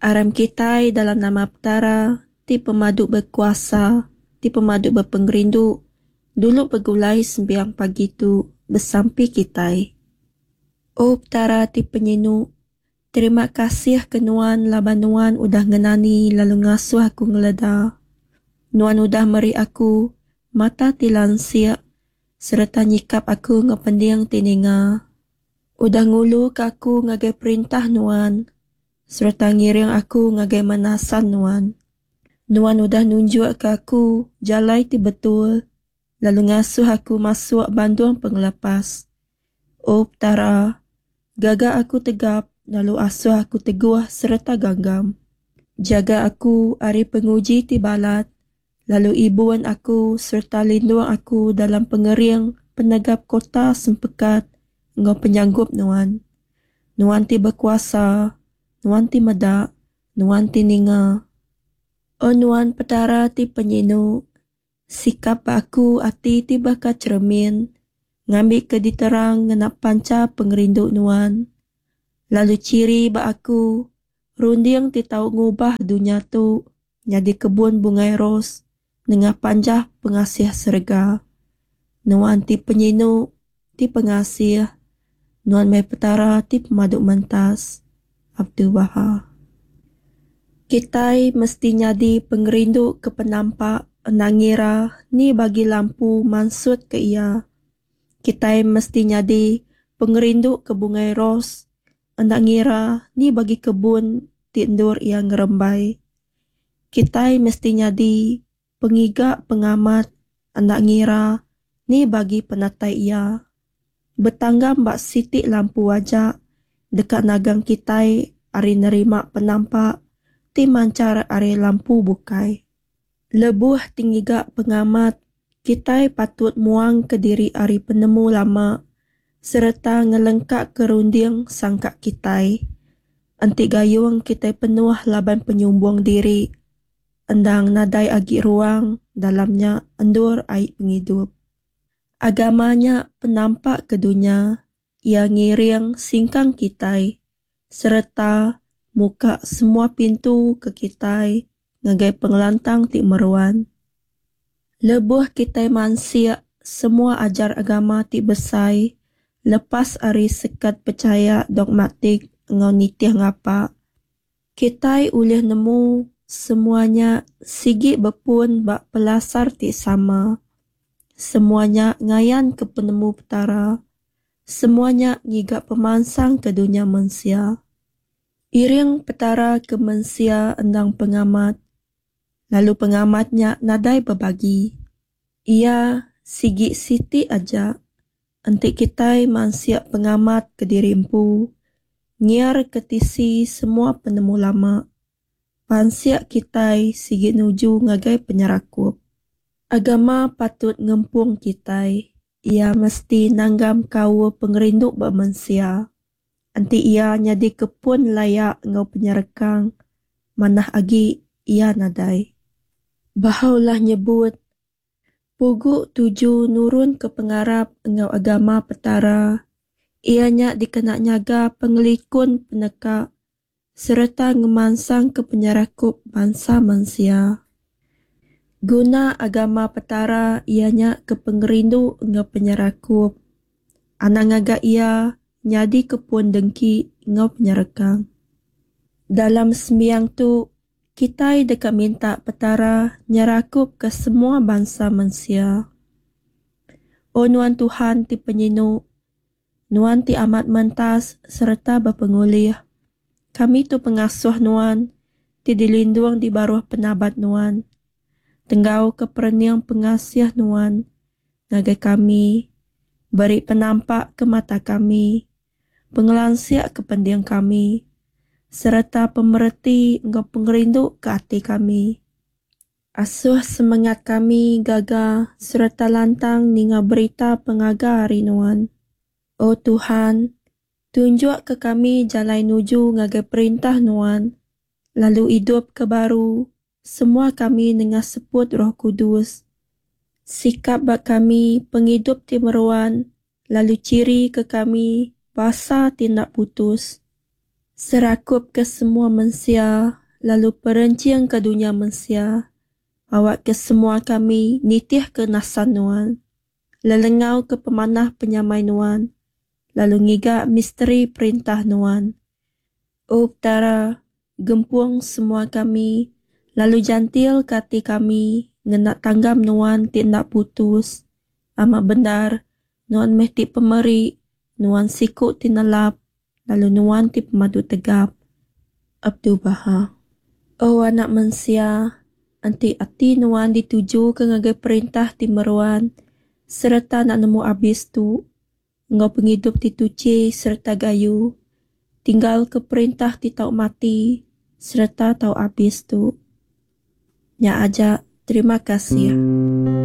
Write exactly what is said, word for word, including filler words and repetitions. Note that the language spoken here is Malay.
Aram kitai dalam nama petara, ti pemaduk berkuasa, ti pemaduk berpengerindu, dulu bergulai sembiang pagi tu bersampi kitai. Oh petara ti penyenu, terima kasih ke Nuan laban Nuan udah ngenani lalu ngasuh aku ngeleda. Nuan udah meri aku mata ti lansia, serta nyikap aku ngependiang tininga. Udah ngulu ke aku ngagai perintah Nuan, serta ngiring aku ngagai manasan Nuan. Nuan udah nunjuk ke aku jalai ti betul, lalu ngasuh aku masuk banduang penglepas. Oh petara, gaga aku tegap, lalu asuh aku teguh serta ganggam. Jaga aku ari penguji ti balat, lalu ibuan aku serta lindung aku dalam pengering penegap kota sempekat ngau penyanggup Nuan. Nuan ti berkuasa, Nuan ti medak, Nuan ti ninga. O Nuan petara ti penyenu, sikap aku ati ti baka cermin, ngambil ke diterang ngenak panca pengerindu Nuan. Lalu ciri ba aku, runding ti tau ngubah dunia tu, nyadi kebun bungai ros, nengah panjah pengasih serga. Nuan ti penyenu, ti pengasih, Nuan mai petara ti pemaduk mentas. Abdul Wahab. Kitai mesti nyadi pengerindu ke penampak nangira ni bagi lampu mansut ke ia. Kitai mesti nyadi pengerindu ke bungai ros nangira ni bagi kebun tindur yang ngerembai. Kitai mesti nyadi pengigak pengamat nangira ni bagi penatai ia. Betanggam bak sitik lampu wajak dekat nagang kitai ari nerima penampak ti mancar are lampu bukai. Lebuh tinggiga pengamat, kitai patut muang ke diri ari penemu lama, serta ngelengkak kerunding sangka kitai. Anti gayung kitai penuh laban penyumbung diri, endang nadai agi ruang dalamnya endur air penghidup. Agamanya penampak ke dunia, ia ngiring singkang kitai, serta muka semua pintu ke kitai ngagai pengelantang ti meruan. Lebuh kitai mansia semua ajar agama ti besai, lepas ari sekat percaya dogmatik ngau nitih ngapa. Kitai ulih nemu semuanya sigi bepun bak pelasar ti sama. Semuanya ngayan ke penemu petara, semuanya ngigak pemansang ke dunia manusia. Iring petara ke mensia endang pengamat, lalu pengamatnya nadai berbagi. Ia sigi siti aja, antik kitai mansia pengamat ke dirimpu, ngiar ketisi semua penemu lama. Pansiak kitai sigi nuju ngagai penyerakup. Agama patut ngempung kitai, ia mesti nanggam kau pengerindu bermensia. Anti ia nyadi kepun layak ngau penyerekang, manah agi ia nadai. Bahaulah nyebut, pugu tuju nurun ke pengarap ngau agama petara, ianya dikena nyaga pengelikun peneka, serta ngemansang ke penyerakup bangsa manusia. Guna agama petara ianya ke pengerindu ngau penyerakup, anangaga ia nyadi kepun dengki ngau penyerekang. Dalam sembiang tu, kitai dekat minta petara nyerakup ke semua bangsa manusia. O Nuan Tuhan ti penyinu, Nuan ti amat mentas serta berpengulih. Kami tu pengasuh Nuan, ti dilindung di baruh penabat Nuan. Tenggau keperniang pengasih Nuan, ngagai kami, beri penampak ke mata kami, pengelansiak ke pendiang kami, serta pemerhati engkau pengerindu ke hati kami. Asuh semangat kami gaga serta lantang ninga berita pengaga hari Nuan. Oh Tuhan, tunjuk ke kami jalan nuju ngagai perintah Nuan, lalu hidup ke baru, semua kami nengah seput Roh Kudus. Sikap bak kami penghidup ti meruan, lalu ciri ke kami basa tindak putus. Serakup ke semua manusia, lalu perencing ke dunia manusia. Awak ke semua kami nitih ke nasanuan. Lelengau ke pemanah penyamai nuan. Lalu ngigak misteri perintah nuan. Oh Tara, gempuang semua kami. Lalu jantil kati kami. Ngenak tanggam nuan tindak putus. Amat benar, nuan mehti pemeri. Nuan sikut tinelap. Lalu nuan ti pemadu tegap. Abdul Baha. Oh anak manusia, anti ati nuan dituju ke ngagai perintah timeruan, serta nak nemu abis tu, ngau penghidup tituci serta gayu, tinggal ke perintah ti tau mati, serta tau abis tu. Nya aja, terima kasih.